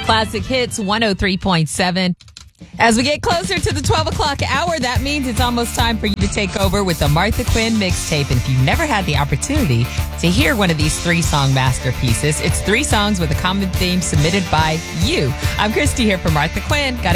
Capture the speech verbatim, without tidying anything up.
Classic Hits one oh three point seven. As we get closer to the twelve o'clock hour, that means it's almost time for you to take over with the Martha Quinn mixtape. And if you've never had the opportunity to hear one of these three-song masterpieces, it's three songs with a common theme submitted by you. I'm Christy here for Martha Quinn. Got